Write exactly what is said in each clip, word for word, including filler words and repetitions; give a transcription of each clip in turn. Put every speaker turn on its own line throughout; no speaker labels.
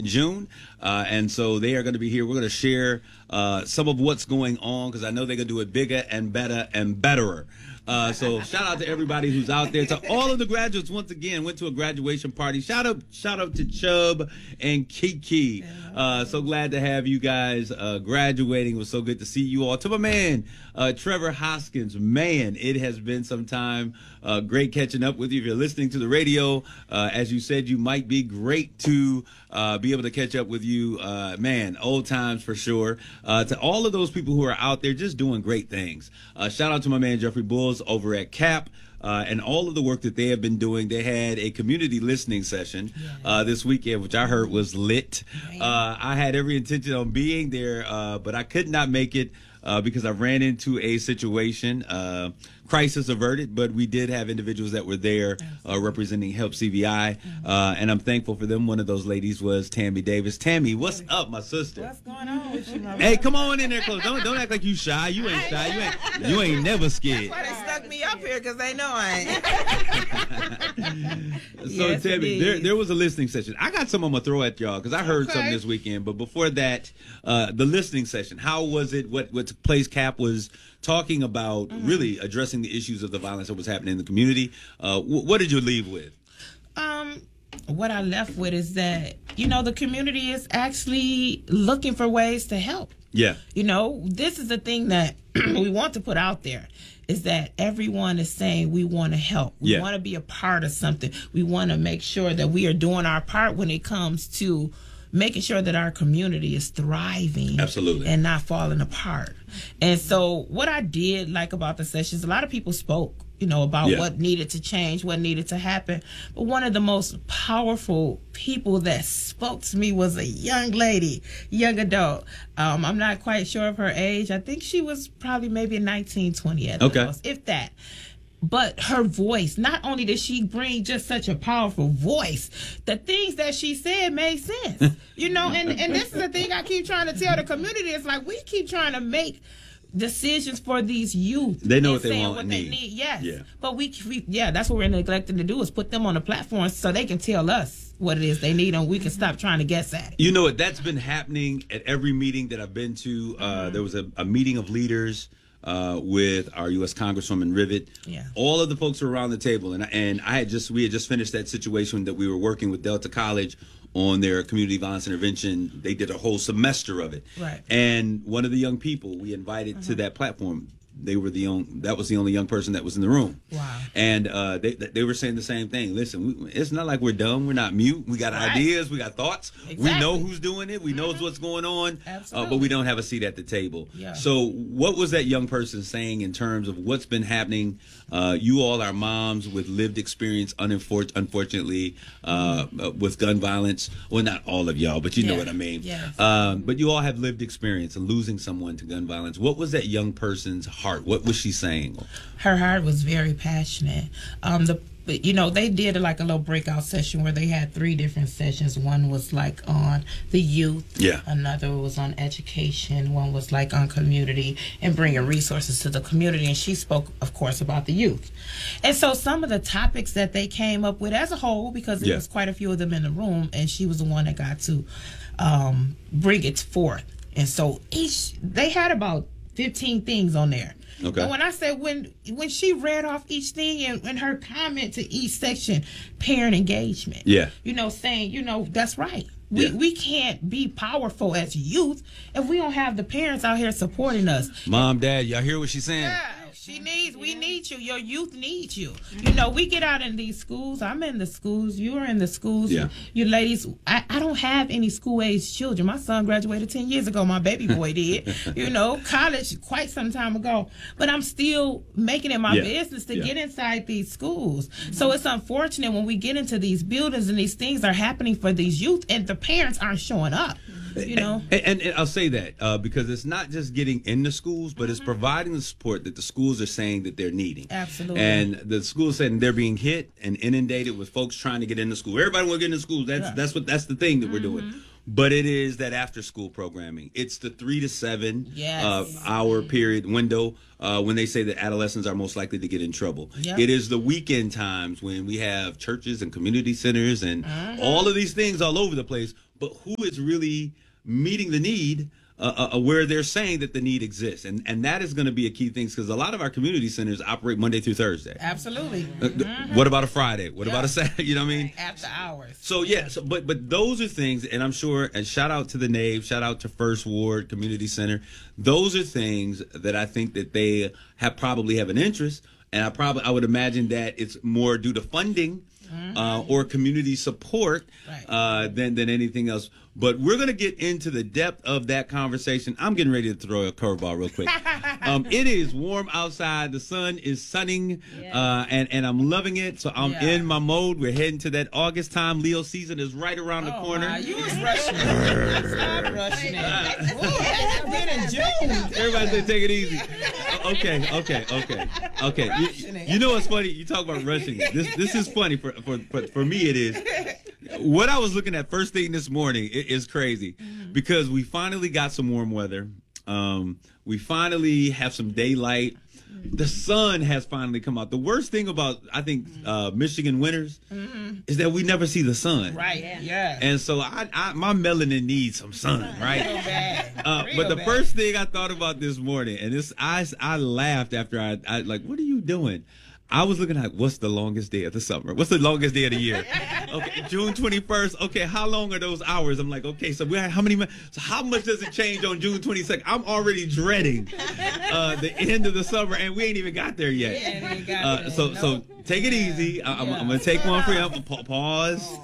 June. Uh, and so they are going to be here. We're going to share uh, some of what's going on because I know they're going to do it bigger and better and betterer. Uh, so shout out to everybody who's out there. To all of the graduates, once again, went to a graduation party. Shout out, shout out to Chubb and Kiki. Uh, so glad to have you guys uh, graduating. It was so good to see you all. To my man, uh, Trevor Hoskins. Man, it has been some time. Uh, great catching up with you. If you're listening to the radio, uh, as you said, you might be great to uh, be able to catch up with you. Uh, man, old times for sure. Uh, to all of those people who are out there just doing great things. Uh, shout out to my man, Jeffrey Bulls, over at C A P. Uh, and all of the work that they have been doing. They had a community listening session uh, this weekend, which I heard was lit. Uh, I had every intention on being there, uh, but I could not make it uh, because I ran into a situation. Uh, crisis averted, but we did have individuals that were there uh, representing Help C V I, uh, and I'm thankful for them. One of those ladies was Tammy Davis. Tammy, what's up, my sister?
What's going on with you, my
Hey, come on in there, close. Don't don't act like you shy. You ain't shy. You ain't you ain't never scared.
That's why they stuck me up here because they know I ain't.
So
Yes,
Tammy,
it
there
is.
there was a listening session. I got some I'm gonna throw at y'all because I heard
Okay.
something this weekend. But before that, uh, the listening session. How was it? What what took place? Cap was talking about really addressing the issues of the violence that was happening in the community. Uh, wh- what did you leave with?
Um, what I left with is that, you know, the community is actually looking for ways to help.
Yeah.
You know, this is the thing that we want to put out there is that everyone is saying we want to help. We
Yeah.
want to be a part of something. We want to make sure that we are doing our part when it comes to making sure that our community is thriving.
Absolutely.
And not falling apart. And so what I did like about the sessions, a lot of people spoke, you know, about
Yeah.
what needed to change, what needed to happen. But one of the most powerful people that spoke to me was a young lady, young adult. Um, I'm not quite sure of her age. I think she was probably maybe nineteen, twenty at the
Okay.
most, if that. But her voice, not only did she bring just such a powerful voice, the things that she said made sense. You know, and, and this is the thing I keep trying to tell the community. It's like we keep trying to make decisions for these youth.
They know
and
what they
saying
want
what
and
they
need.
need. Yes.
Yeah.
But we, we, yeah, that's what we're neglecting to do is put them on the platform so they can tell us what it is they need and we can stop trying to guess at it.
You know what? That's been happening at every meeting that I've been to. Uh, there was a, a meeting of leaders uh, with our U S Congresswoman Rivet.
Yeah.
All of the folks were around the table, and and I had just we had just finished that situation that we were working with Delta College on their community violence intervention. They did a whole semester of it.
Right.
And one of the young people we invited to that platform, they were the only, that was the only young person that was in the room.
Wow.
And uh, they they were saying the same thing. Listen, we, it's not like we're dumb. We're not mute. We got
Right.
ideas. We got thoughts. We
Exactly.
know who's doing it. We know what's going on. Uh,
Absolutely.
but we don't have a seat at the table.
Yeah.
So what was that young person saying in terms of what's been happening? Uh, you all are moms with lived experience, unenfor- unfortunately, uh, uh, with gun violence. Well, not all of y'all, but you know
Yeah.
what I mean.
Yes.
Um, but you all have lived experience of losing someone to gun violence. What was that young person's heart? What was she saying?
Her heart was very passionate. Um, the you know they did like a little breakout session where they had three different sessions. One was like on the youth.
Yeah.
Another was on education. One was like on community and bringing resources to the community. And she spoke, of course, about the youth. And so some of the topics that they came up with as a whole, because there
Yeah.
was quite a few of them in the room, and she was the one that got to um, bring it forth. And so each they had about fifteen things on there.
Okay.
And when I said when when she read off each thing and, and her comment to each section, parent engagement.
Yeah.
You know, saying, you know, that's right. We
Yeah.
we can't be powerful as youth if we don't have the parents out here supporting us.
Mom, Dad, y'all hear what she's saying?
Yeah, she needs, we need you. Your youth needs you. You know, we get out in these schools. I'm in the schools. You are in the schools.
Yeah.
You ladies, I, I don't have any school-age children. My son graduated ten years ago. My baby boy did. You know, college quite some time ago. But I'm still making it my
Yeah.
business to
Yeah.
get inside these schools. So it's unfortunate when we get into these buildings and these things are happening for these youth and the parents aren't showing up. You know?
And, and, and I'll say that uh, because it's not just getting into schools, but it's providing the support that the schools are saying that they're needing.
Absolutely.
And the schools saying they're being hit and inundated with folks trying to get into school. Everybody want to get into school. That's
Yeah.
that's what that's the thing that we're doing. But it is that after school programming. It's the three to seven
Yes.
uh, hour period window uh, when they say that adolescents are most likely to get in trouble.
Yep.
It is the weekend times when we have churches and community centers and all of these things all over the place but who is really meeting the need uh, uh, where they're saying that the need exists. And and that is going to be a key thing, because a lot of our community centers operate Monday through Thursday.
Absolutely.
Uh,
mm-hmm.
What about a Friday? What
yeah.
about a Saturday? You know what I mean?
After hours.
So, yeah, so, but but those are things, and I'm sure, and shout out to the Nave, shout out to First Ward Community Center. Those are things that I think that they have probably have an interest, and I probably I would imagine that it's more due to funding mm-hmm. uh, or community support
right.
uh, than than anything else. But we're going to get into the depth of that conversation. I'm getting ready to throw a curveball real quick. um, it is warm outside. The sun is sunning, yeah. uh, and, and I'm loving it. So I'm yeah. in my mode. We're heading to that August time. Leo season is right around the
oh,
corner.
Wow. You was rushing it. Stop rushing it. Ooh, that's been in June.
Everybody say take it easy. Okay, okay, okay, okay. You, you know what's funny? You talk about rushing it. This, this is funny. For, for, for, for me, it is. What I was looking at first thing this morning it is crazy mm-hmm. because we finally got some warm weather. Um, we finally have some daylight. The sun has finally come out. The worst thing about, I think, uh, Michigan winters mm-hmm. is that we never see the sun.
Right, yeah. yeah.
And so I, I, my melanin needs some sun, right?
Real bad.
Uh,
Real
but the
bad.
first thing I thought about this morning, and this, I, I laughed after I, I, like, what are you doing? I was looking at what's the longest day of the summer? What's the longest day of the year? Okay, June twenty-first. Okay, how long are those hours? I'm like, okay, so we how many? So how much does it change on June twenty-second? I'm already dreading uh, the end of the summer, and we ain't even got there yet.
Yeah, ain't got
uh,
there.
so,
Nope.
so take it easy. I, I'm,
Yeah.
I'm gonna take one for you. I'm gonna pa- pause,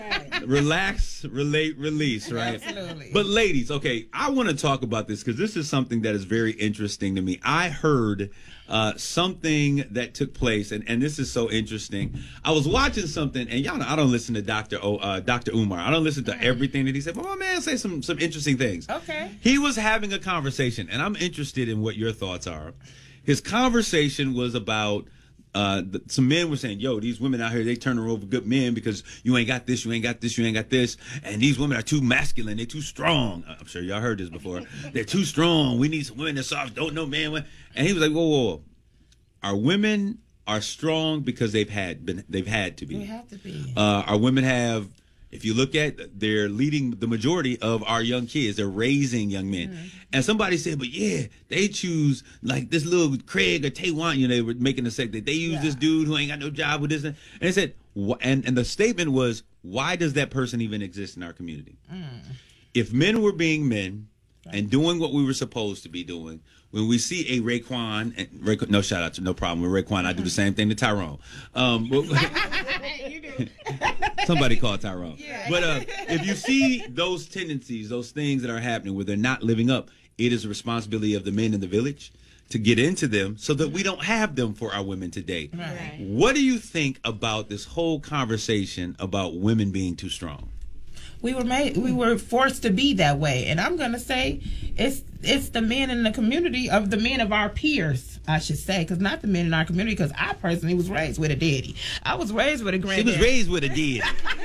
relax, relate, release. Right.
Absolutely.
But ladies, okay, I want to talk about this because this is something that is very interesting to me. I heard. Uh, something that took place, and, and this is so interesting. I was watching something, and y'all know I don't listen to Doctor O, uh, Doctor Umar. I don't listen to everything that he said, but my man say some some interesting things.
Okay.
He was having a conversation, and I'm interested in what your thoughts are. His conversation was about uh, the, some men were saying, yo, these women out here, they turn over good men because you ain't got this, you ain't got this, you ain't got this. And these women are too masculine. They're too strong. I'm sure y'all heard this before. They're too strong. We need some women that's soft, don't know man. And he was like, whoa, whoa, whoa. Our women are strong because they've had been, they've had to be.
They have to be.
Uh, our women have, if you look at, they're leading the majority of our young kids. They're raising young men. Mm-hmm. And somebody said, but yeah, they choose like this little Craig or Taywan, you know, they were making the segment. They use yeah. this dude who ain't got no job with this. And they said, and, and the statement was, why does that person even exist in our community? Mm. If men were being men right. and doing what we were supposed to be doing, when we see a Raekwon, and Raekwon, no shout out to no problem with Raekwon, I do the same thing to Tyrone. Um, somebody call Tyrone. Yeah. But uh, if you see those tendencies, those things that are happening where they're not living up, it is a responsibility of the men in the village to get into them so that we don't have them for our women today.
Right.
What do you think about this whole conversation about women being too strong?
We were made. We were forced to be that way, and I'm gonna say it's it's the men in the community of the men of our peers, I should say, because not the men in our community. Because I personally was raised with a daddy. I was raised with a granddad.
She was raised with a daddy.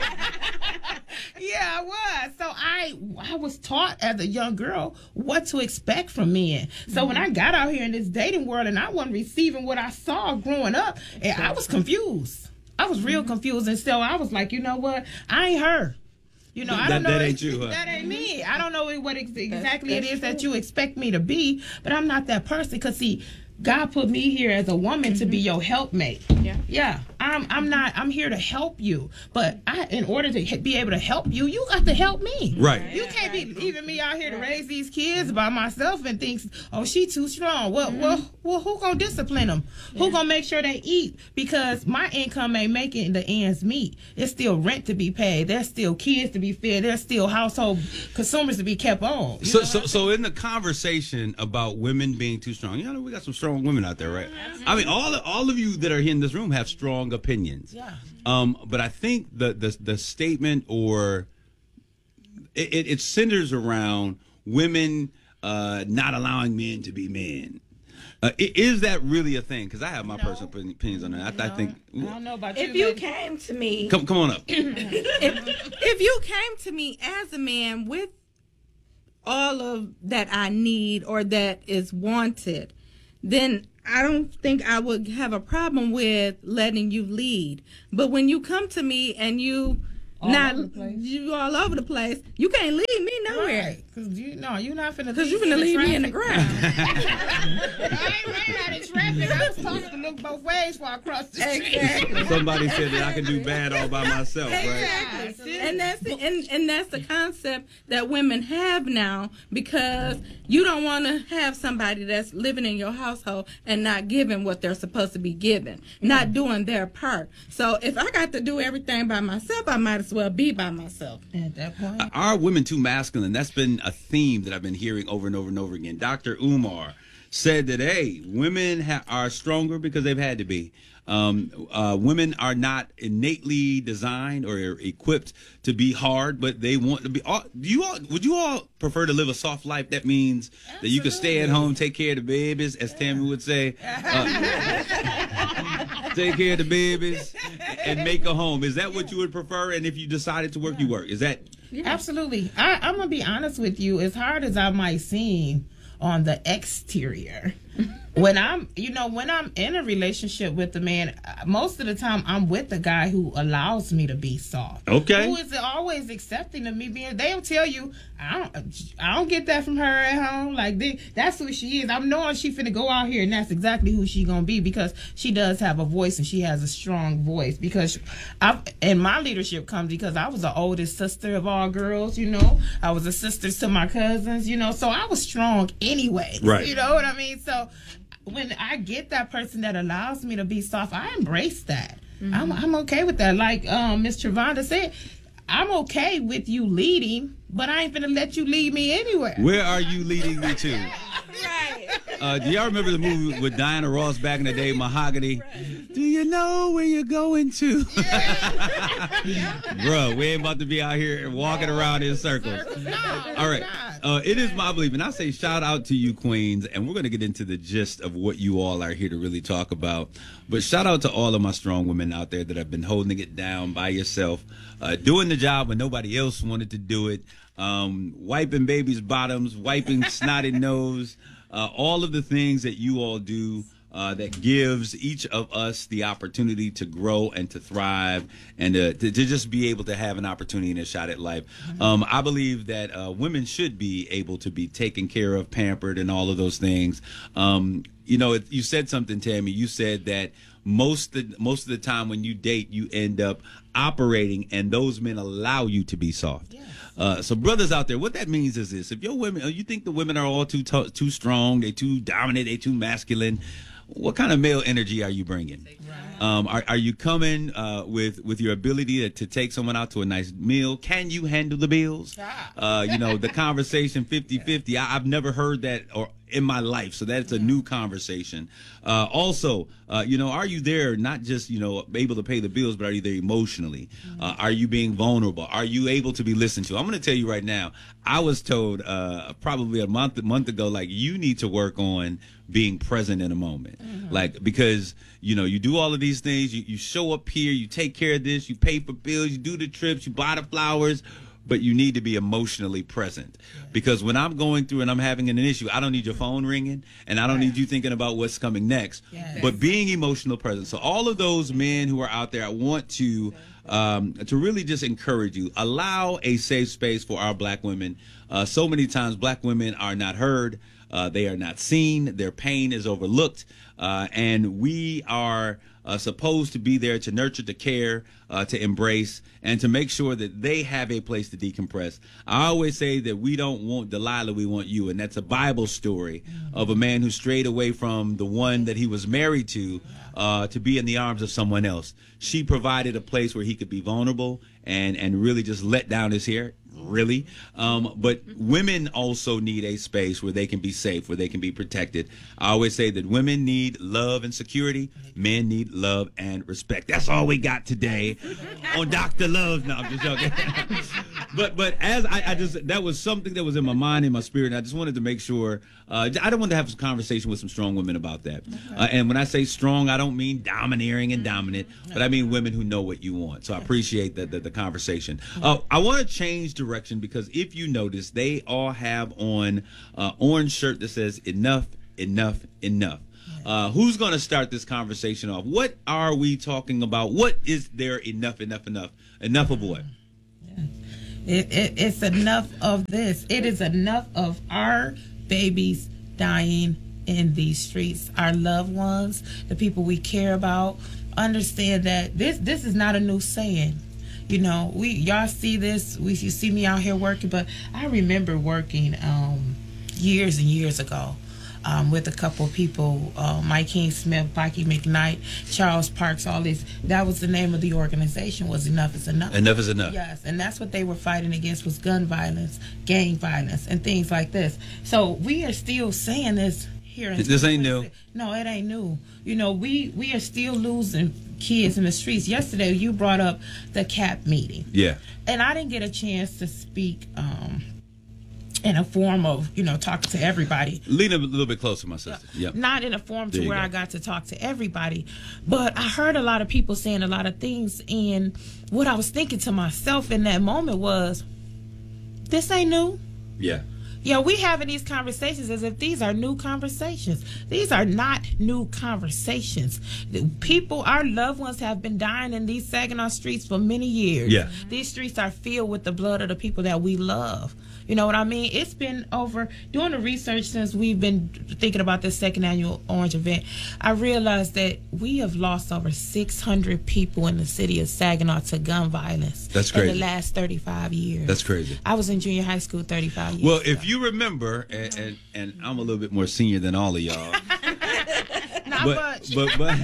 Yeah, I was. So I I was taught as a young girl what to expect from men. So mm-hmm. when I got out here in this dating world and I wasn't receiving what I saw growing up, and I was confused. I was real mm-hmm. confused, and so I was like, you know what? I ain't her. You know, I don't
that,
know.
That ain't you, huh?
That ain't me. I don't know what ex- exactly
that's, that's
it is
true.
that you expect me to be, but I'm not that person. Because, see, God put me here as a woman mm-hmm. to be your helpmate. Yeah. Yeah. I'm I'm not, I'm here to help you. But I, in order to be able to help you, you got to help me.
Right.
You can't be leaving me out here to raise these kids by myself and thinks, oh, she too strong. Well, mm-hmm. well, well, who gonna discipline them? Yeah. Who gonna make sure they eat? Because my income ain't making the ends meet. It's still rent to be paid. There's still kids to be fed. There's still household consumers to be kept on. You
so,
know
so, so in the conversation about women being too strong, you know, we got some strong women out there, right? Mm-hmm. I mean, all all of you that are here in this room have strong opinions.
Yeah.
Um, but I think the the the statement or it, it, it centers around women uh, not allowing men to be men. Uh, is that really a thing? Because I have my
no.
personal opinions on that. I,
no.
I think.
I don't know about you.
If you
baby.
came to me,
Come, come on up.
if, if you came to me as a man with all of that I need or that is wanted, then I don't think I would have a problem with letting you lead. But when you come to me and you
All
now
over the place.
you all over the place. You can't leave me nowhere.
Right. Cause you no, you're not finna.
Cause you finna leave me in the ground.
I ain't ran out of traffic. I was talking to look both ways before I crossed the street.
Exactly.
Somebody said that I can do bad all by myself, right?
Exactly. And that's the, and, and that's the concept that women have now, because you don't want to have somebody that's living in your household and not giving what they're supposed to be given, not doing their part. So if I got to do everything by myself, I might as well be by myself.
At that point,
Are women too masculine? That's been a theme that I've been hearing over and over and over again. Doctor Umar said that, hey, women ha- are stronger because they've had to be. Um, uh, women are not innately designed or equipped to be hard, but they want to be. Uh, do you all, would you all prefer to live a soft life? That means Absolutely. That you can stay at home, take care of the babies, as Tammy would say. Uh, take care of the babies and make a home. Is that what you would prefer? And if you decided to work, you work. Is that?
Yeah. Absolutely. I, I'm gonna be honest with you. As hard as I might seem on the exterior, when I'm, you know, when I'm in a relationship with a man, most of the time I'm with a guy who allows me to be soft.
Okay.
Who is always accepting of me being. They'll tell you, I don't, I don't get that from her at home. Like they, that's who she is. I'm knowing she finna go out here, and that's exactly who she gonna be, because she does have a voice, and she has a strong voice. Because I, and my leadership comes because I was the oldest sister of all girls. You know, I was a sister to my cousins. You know, so I was strong anyway.
Right.
You know what I mean? So when I get that person that allows me to be soft, I embrace that. Mm-hmm. I'm, I'm okay with that. Like um, Miss Travanda said, I'm okay with you leading, but I ain't gonna let you lead me anywhere.
Where are you leading me to?
Right.
Uh, do y'all remember the movie with Diana Ross back in the day, Mahogany? Right. Do you know where you're going to? Bruh, we ain't about to be out here walking around in circles.
No,
all right. Uh, it is my belief, and I say shout out to you, Queens, and we're going to get into the gist of what you all are here to really talk about. But shout out to all of my strong women out there that have been holding it down by yourself, uh, doing the job when nobody else wanted to do it, um, wiping babies' bottoms, wiping snotty nose, uh, all of the things that you all do. Uh, that gives each of us the opportunity to grow and to thrive, and uh, to, to just be able to have an opportunity and a shot at life. Mm-hmm. Um, I believe that uh, women should be able to be taken care of, pampered, and all of those things. Um, you know, it, you said something, Tammy. You said that most of the, most of the time when you date, you end up operating, and those men allow you to be soft. Yes. Uh, so brothers out there, what that means is this: if your women, you think the women are all too t- too strong, they too dominant, they too masculine. What kind of male energy are you bringing? Um, are, are you coming uh, with with your ability to, to take someone out to a nice meal? Can you handle the bills? Uh, you know, the conversation fifty-fifty. I, I've never heard that or in my life, so that's a new conversation. Uh, also, uh, you know, are you there not just, you know, able to pay the bills, but are you there emotionally? Uh, are you being vulnerable? Are you able to be listened to? I'm going to tell you right now, I was told uh, probably a month, month ago, like, you need to work on being present in a moment. Mm-hmm. Like, because, you know, you do all of these things, you, you show up here, you take care of this, you pay for bills, you do the trips, you buy the flowers, but you need to be emotionally present. Because when I'm going through and I'm having an issue, I don't need your phone ringing, and I don't need you thinking about what's coming next. Yes. But being emotional present. So all of those men who are out there, I want to um, to really just encourage you. Allow a safe space for our black women. Uh, so many times black women are not heard. Uh, they are not seen. Their pain is overlooked. Uh, and we are uh, supposed to be there to nurture, to care, uh, to embrace, and to make sure that they have a place to decompress. I always say that we don't want Delilah, we want you. And that's a Bible story of a man who strayed away from the one that he was married to uh, to be in the arms of someone else. She provided a place where he could be vulnerable and, and really just let down his hair. Really. Um, but women also need a space where they can be safe, where they can be protected. I always say that women need love and security. Men need love and respect. That's all we got today on Doctor Love. No, I'm just joking. but but as I, I just, that was something that was in my mind, in my spirit. And I just wanted to make sure, uh, I don't want to have a conversation with some strong women about that. Okay. Uh, and when I say strong, I don't mean domineering and dominant, but I mean women who know what you want. So I appreciate the, the, the conversation. Uh, I want to change direction, because if you notice, they all have on uh, orange shirt that says enough, enough, enough. Uh, who's going to start this conversation off? What are we talking about? What is there enough, enough, enough? Enough of what?
It, it, it's enough of this. It is enough of our babies dying in these streets. Our loved ones, the people we care about, understand that this this is not a new saying. You know, we y'all see this. We you see me out here working, but I remember working um, years and years ago. Um, with a couple of people, uh, Mike King Smith, Mikey McKnight, Charles Parks, all these. That was the name of the organization, was Enough is Enough.
Enough is Enough.
Yes, and that's what they were fighting against, was gun violence, gang violence, and things like this. So we are still saying this here. In
this ain't new.
No, it ain't new. You know, we, we are still losing kids in the streets. Yesterday, you brought up the C A P meeting.
Yeah.
And I didn't get a chance to speak um, in a form of, you know, talking to everybody.
Lean a little bit closer, my sister. Yep.
Not in a form to where
go.
I got to talk to everybody. But I heard a lot of people saying a lot of things. And what I was thinking to myself in that moment was, this ain't new.
Yeah.
Yeah, we having these conversations as if these are new conversations. These are not new conversations. The people, our loved ones have been dying in these Saginaw streets for many years.
Yeah.
These streets are filled with the blood of the people that we love. You know what I mean? It's been over, doing the research since we've been thinking about this second annual Orange event, I realized that we have lost over six hundred people in the city of Saginaw to gun violence.
That's crazy.
In the last thirty-five years.
That's crazy.
I was in junior high school thirty-five years
Well,
ago.
if you remember, and, and, and I'm a little bit more senior than all of y'all.
Not
but,
much.
But, but,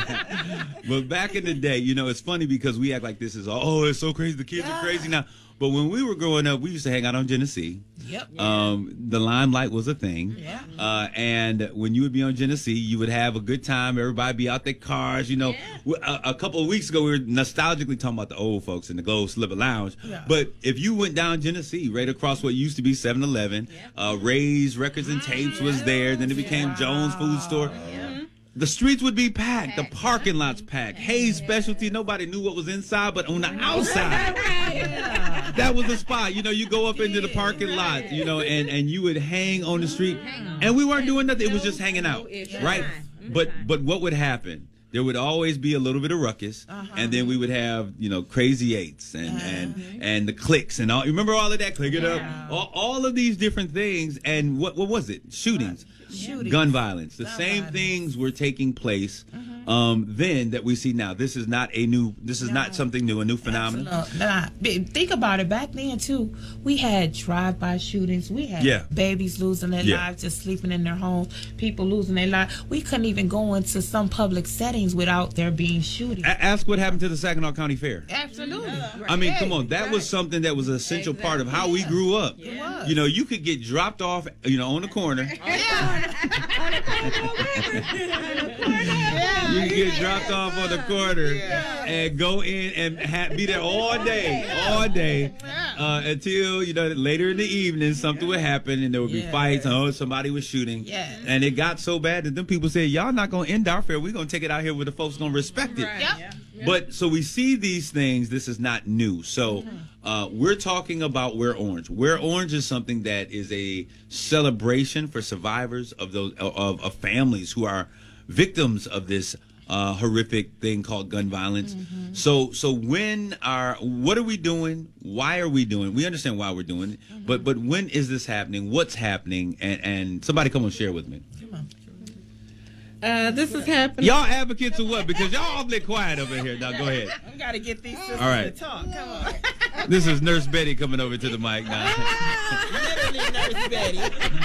but back in the day, you know, it's funny because we act like this is, oh, it's so crazy. The kids
Yeah.
are crazy now. But when we were growing up, we used to hang out on Genesee.
Yep.
Um, the limelight was a thing.
Yeah.
Uh, and when you would be on Genesee, you would have a good time. Everybody be out their cars. You know, a, a couple of weeks ago, we were nostalgically talking about the old folks in the Globe Slipper Lounge.
Yeah.
But if you went down Genesee, right across what used to be seven eleven, uh, Ray's Records and Tapes was there. Then it became Jones Food Store. The streets would be packed. The parking lots packed. Hayes Specialty. Nobody knew what was inside, but on the outside, that was the spot. You know, you go up into the parking lot, you know, and, and you would hang on the street. And we weren't doing nothing. It was just hanging out, right? But but what would happen? There would always be a little bit of ruckus, uh-huh. and then we would have, you know, Crazy Eights and uh-huh. and and the Clicks and all. You remember all of that? Click it yeah. up. All, all of these different things. And what what was it? Shootings. Shootings. Gun violence. The
Gun
same
violence.
things were taking place
mm-hmm.
um, then that we see now. This is not a new. This is no. not something new. A new phenomenon.
Nah. Think about it. Back then too, we had drive-by shootings. We had
yeah.
babies losing their
yeah.
lives just sleeping in their homes. People losing their lives. We couldn't even go into some public settings without there being shootings.
A- ask what happened to the Saginaw County Fair.
Absolutely.
Yeah. I mean, come on. That
right.
was something that was an essential
exactly.
part of how we grew up.
Yeah.
You know, you could get dropped off, you know, on the corner.
Yeah.
You can get dropped off on the corner yeah. and go in and ha- be there all day, all day, uh, until, you know, later in the evening something would happen and there would be yeah. fights. Oh, somebody was shooting.
Yeah.
And it got so bad that then people said, y'all not going to end our fair. We're going to take it out here where the folks going to respect it.
Right. Yep.
Yeah.
But so we see these things. This is not new. So uh, we're talking about Wear Orange. Wear Orange is something that is a celebration for survivors of those of, of families who are victims of this uh, horrific thing called gun violence. Mm-hmm. So so when are what are we doing? Why are we doing? We understand why we're doing it, mm-hmm. but but when is this happening? What's happening? And and somebody come and share with me.
Come on.
Uh, this is happening.
Y'all advocates of what? Because y'all awfully quiet over here. Now go ahead.
We got to get these sisters
All right.
to talk. Come on.
This is Nurse Betty coming over to the mic now.
Literally Nurse Betty.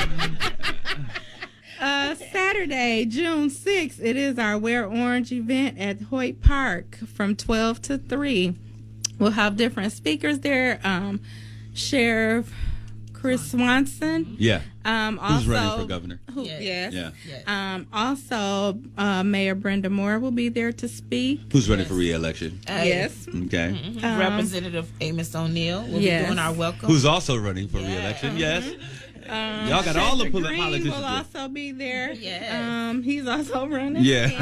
Uh, Saturday, June sixth, it is our Wear Orange event at Hoyt Park from twelve to three. We'll have different speakers there. Um, Sheriff Chris Swanson.
Yeah.
Um, also,
Who's running for governor?
Who,
Yes.
yes.
Yeah.
Yes.
Um, also, uh, Mayor Brenda Moore will be there to speak.
Who's running for re-election?
Uh,
Yes.
Okay.
mhm.
Um,
Representative Amos O'Neill will
yes.
be doing our welcome.
Who's also running for re-election? Yes.
Um,
Y'all got all the poli-
Green
politicians
will
there.
also be there.
Yes.
Um, he's also running.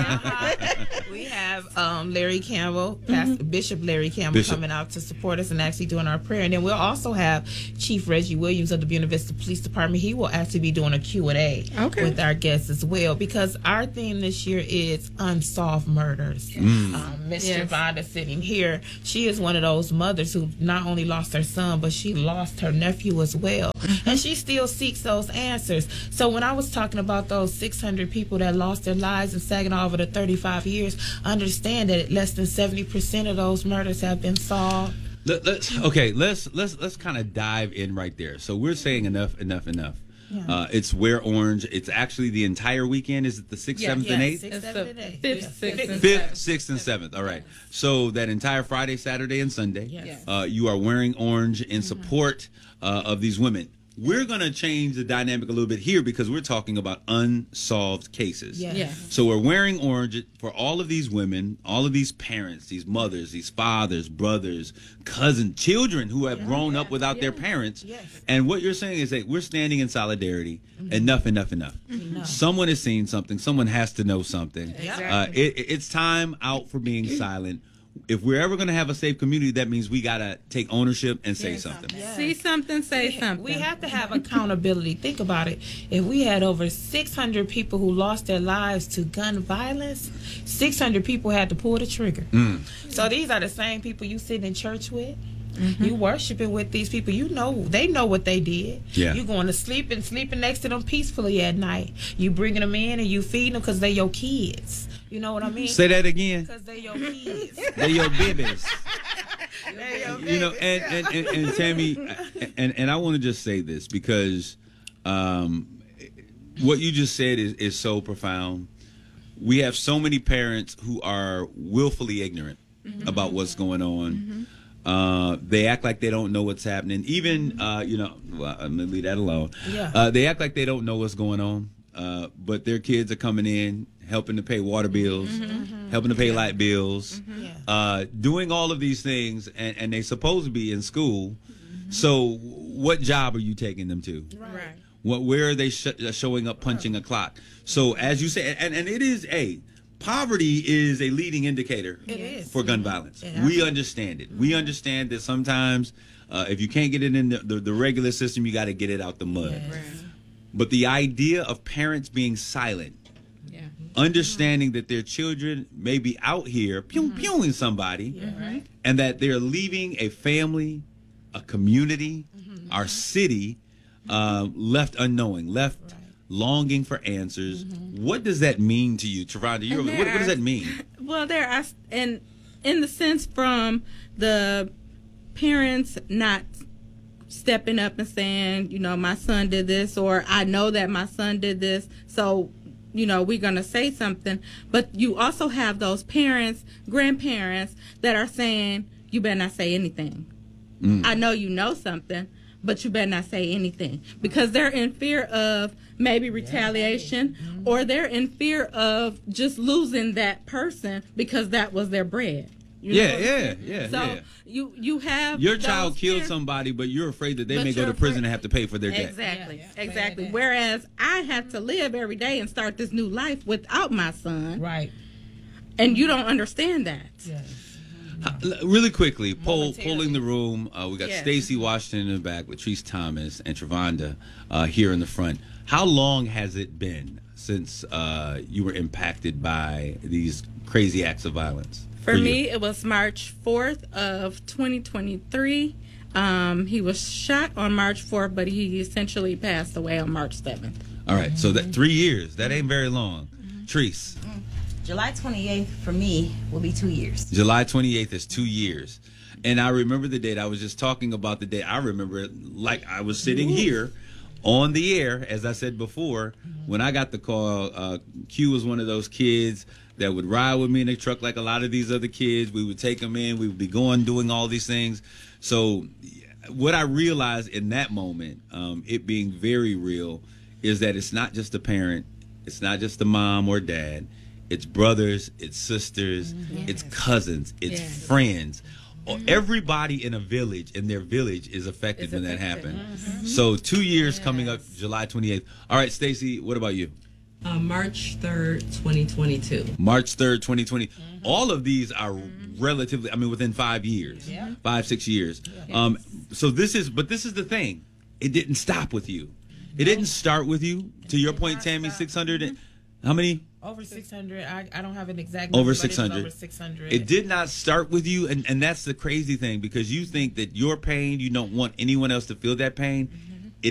Yeah.
We have um, Larry Campbell, Pastor Bishop Larry Campbell,
Bishop.
coming out to support us and actually doing our prayer. And then we'll also have Chief Reggie Williams of the Buena Vista Police Department. He will actually be doing a Q and A
Okay.
with our guests as well, because our theme this year is unsolved murders.
Mm.
Um, Miss
Yes.
Javonda sitting here, she is one of those mothers who not only lost her son, but she lost her nephew as well. And she still seeks those answers. So when I was talking about those six hundred people that lost their lives in Saginaw over the thirty-five years, understand that less than seventy percent of those murders have been solved.
Let, let's okay. Let's let's let's kind of dive in right there. So we're saying enough, enough, enough.
Yeah.
Uh, it's Wear Orange. It's actually the entire weekend. Is it the sixth,
Yeah,
seventh,
yeah,
and eighth?
Six,
It's
seven,
the
and eight.
fifth,
Yeah.
sixth, and
Fifth,
seventh.
sixth, and seventh. All right. So that entire Friday, Saturday, and Sunday,
Yes.
uh, you are wearing orange in support uh, of these women. We're going to change the dynamic a little bit here because we're talking about unsolved cases.
Yes.
Yeah.
So we're wearing orange for all of these women, all of these parents, these mothers, these fathers, brothers, cousins, children who have grown up without their parents.
Yes.
And what you're saying is that we're standing in solidarity. Enough, enough, enough.
Enough.
Someone has seen something. Someone has to know something.
Exactly.
Uh, it, it's time out for being silent. If we're ever going to have a safe community, that means we got to take ownership and say something.
Yes.
See something, say something.
We have to have accountability. Think about it. If we had over six hundred people who lost their lives to gun violence, six hundred people had to pull the trigger.
Mm.
So these are the same people you sit in church with. You worshiping with these people. You know, they know what they did.
Yeah.
You going to sleep and sleeping next to them peacefully at night. You bringing them in and you feeding them because they your kids. You know what I mean?
Say that again.
Because they your kids.
They're your babies.
They your
You know,
babies.
and, and, and, and Tammy, and, and I want to just say this because um, what you just said is, is so profound. We have so many parents who are willfully ignorant about what's going on. Uh, they act like they don't know what's happening. Even, uh, you know, well, I'm going to leave that alone.
Yeah.
Uh, they act like they don't know what's going on, uh, but their kids are coming in, helping to pay water bills, helping to pay light bills,
Yeah.
uh, doing all of these things, and, and they're supposed to be in school. So what job are you taking them to?
Right.
What, where are they sh- showing up punching a clock? So as you say, and, and it is a, poverty is a leading indicator
It is.
for gun violence.
Yeah.
We understand it. We understand that sometimes uh, if you can't get it in the, the, the regular system, you got to get it out the mud.
Yes.
But the idea of parents being silent,
Yeah.
understanding that their children may be out here pew pewing somebody,
Right.
and that they're leaving a family, a community,
Mm-hmm.
our city, uh, left unknowing, left
Right.
longing for answers. What does that mean to you, Travonda? You're,
And
what,
there
what does
are-
that mean?
Well, there are, and in the sense from the parents not stepping up and saying, you know, my son did this, or I know that my son did this, so, you know, we're going to say something. But you also have those parents, grandparents, that are saying, you better not say anything.
Mm.
I know you know something, but you better not say anything, because they're in fear of maybe retaliation, or they're in fear of just losing that person because that was their bread. You know
Yeah,
what I'm
yeah,
saying?
yeah,
So
yeah.
you you have
Your
those
child killed
fears-
somebody, but you're afraid that they
But
may go
you're
to prison
afraid-
and have to pay for their debt.
Exactly,
Yeah, yeah.
exactly.
Yeah.
Whereas I have to live every day and start this new life without my son,
Right.
and you don't understand that.
Yes.
Uh, l- Really quickly, poll,
Momentarily.
polling the room. Uh, we got
Yes.
Stacey Washington in the back, Latrice Thomas, and Travonda uh, here in the front. How long has it been since uh, you were impacted by these crazy acts of violence?
For
you?
me, it was March fourth of twenty twenty-three. Um, he was shot on March fourth, but he essentially passed away on March seventh.
All right, so that three years, that ain't very long. Treese,
July twenty-eighth for me will be two years.
July twenty-eighth is two years. And I remember the date. I was just talking about the day. I remember it like I was sitting here on the air, as I said before, when I got the call. uh, Q was one of those kids that would ride with me in the truck like a lot of these other kids. We would take them in. We would be going, doing all these things. So what I realized in that moment, um, it being very real, is that it's not just a parent. It's not just a mom or dad. It's brothers, it's sisters, it's cousins, it's
Yes.
friends. everybody in a village, in their village, is affected
It's
when that
affected.
happened.
Mhm.
So two years
Yes.
coming up, July twenty-eighth. All right, Stacey, what about you?
Uh, March third, twenty twenty-two.
March third, twenty twenty. All of these are relatively, I mean, within five years,
Yeah.
five, six years. Um, so this is, but this is the thing. It didn't stop with you. It didn't start with you. To your point,
not
Tammy,
stop.
six hundred. And, how many?
Over six hundred. I, I don't have an exact
Over
number, but it was
six hundred.
Over six hundred.
It did not start with you, and, and that's the crazy thing, because you think that your pain, you don't want anyone else to feel that pain.